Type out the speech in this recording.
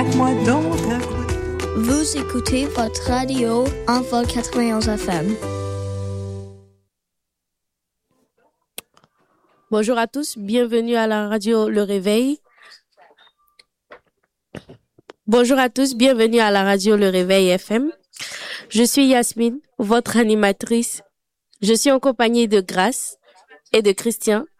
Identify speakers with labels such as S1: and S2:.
S1: moi donc un coup.
S2: Vous écoutez votre radio Envol 91 FM.
S3: Bonjour à tous, bienvenue à la radio Le Réveil. Bonjour à tous, bienvenue à la radio Le Réveil FM. Je suis Yasmine, votre animatrice. Je suis en compagnie de Grace et de Christian